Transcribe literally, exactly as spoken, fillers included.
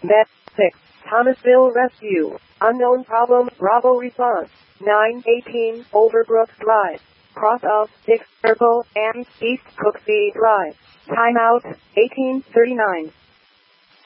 Met six. Thomasville Rescue. Unknown problem. Bravo response. nine eighteen Overbrook Drive. Cross of Sixth Circle and East Cooksey Drive. Timeout eighteen thirty-nine.